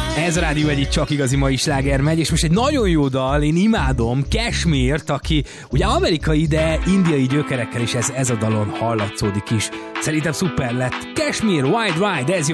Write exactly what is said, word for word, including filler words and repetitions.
Ez a Rádió egyik csak igazi mai sláger megy, és most egy nagyon jó dal, én imádom, Kashmir-t, aki ugye amerikai, de indiai gyökerekkel is ez, ez a dalon hallatszódik is. Szerintem szuper lett. Kashmir, Wild Ride, ez